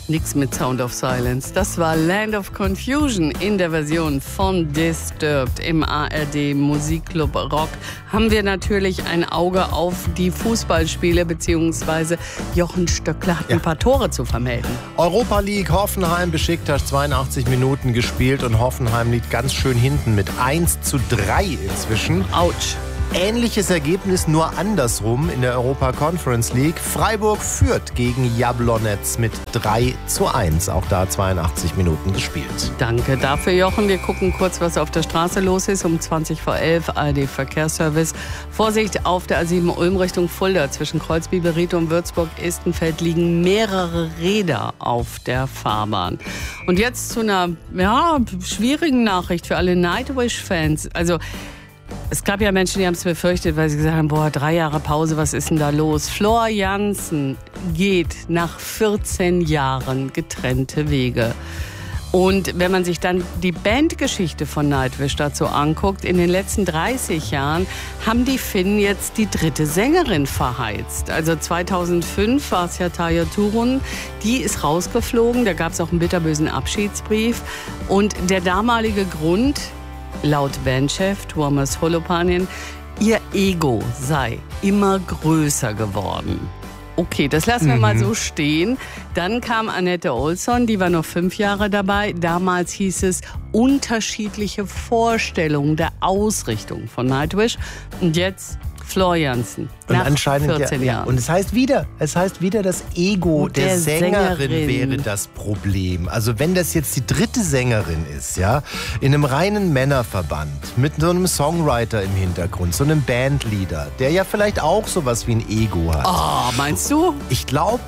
Nix mit Sound of Silence. Das war Land of Confusion in der Version von Disturbed im ARD Musikclub Rock. Haben wir natürlich ein Auge auf die Fußballspiele, beziehungsweise Jochen Stöckler hat ein paar Tore zu vermelden. Europa League, Hoffenheim, Besiktas 82 Minuten gespielt und Hoffenheim liegt ganz schön hinten mit 1:3 inzwischen. Autsch. Ähnliches Ergebnis, nur andersrum in der Europa Conference League. Freiburg führt gegen Jablonec mit 3:1. Auch da 82 Minuten gespielt. Danke dafür, Jochen. Wir gucken kurz, was auf der Straße los ist. Um 20:11 ARD Verkehrsservice. Vorsicht auf der A7 Ulm Richtung Fulda. Zwischen Kreuzbiberried und Würzburg-Istenfeld liegen mehrere Räder auf der Fahrbahn. Und jetzt zu einer schwierigen Nachricht für alle Nightwish-Fans. Also es gab ja Menschen, die haben es befürchtet, weil sie gesagt haben, 3 Jahre Pause, was ist denn da los? Floor Jansen geht nach 14 Jahren getrennte Wege. Und wenn man sich dann die Bandgeschichte von Nightwish dazu anguckt, in den letzten 30 Jahren haben die Finnen jetzt die 3. Sängerin verheizt. Also 2005 war es ja Tarja Turunen, die ist rausgeflogen, da gab es auch einen bitterbösen Abschiedsbrief. Und der damalige Grund, laut Bandchef Tuomas Holopainen, ihr Ego sei immer größer geworden. Okay, das lassen wir mal so stehen. Dann kam Anette Olsson, die war noch 5 Jahre dabei. Damals hieß es unterschiedliche Vorstellungen der Ausrichtung von Nightwish. Und jetzt Floor Jansen. Und nach anscheinend 14 Jahren. Und es heißt wieder, das Ego der Sängerin wäre das Problem. Also wenn das jetzt die 3. Sängerin ist, ja, in einem reinen Männerverband, mit so einem Songwriter im Hintergrund, so einem Bandleader, der ja vielleicht auch sowas wie ein Ego hat. Oh, meinst du? Ich glaube,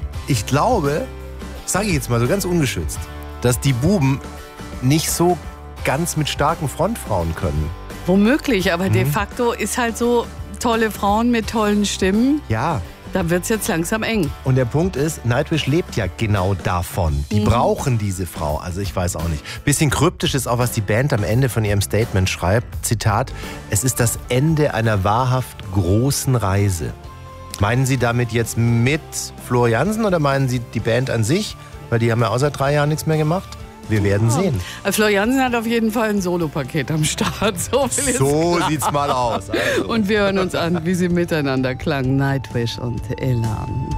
sage ich jetzt mal so ganz ungeschützt, dass die Buben nicht so ganz mit starken Frontfrauen können. Womöglich, aber de facto ist halt so, tolle Frauen mit tollen Stimmen. Ja. Da wird es jetzt langsam eng. Und der Punkt ist, Nightwish lebt ja genau davon. Die brauchen diese Frau. Also ich weiß auch nicht. Bisschen kryptisch ist auch, was die Band am Ende von ihrem Statement schreibt. Zitat, es ist das Ende einer wahrhaft großen Reise. Meinen Sie damit jetzt mit Floor Jansen oder meinen Sie die Band an sich? Weil die haben ja auch seit 3 Jahren nichts mehr gemacht. Wir werden sehen. Floor Jansen hat auf jeden Fall ein Solopaket am Start. So sieht's mal aus. Also. Und wir hören uns an, wie sie miteinander klangen. Nightwish und Elan.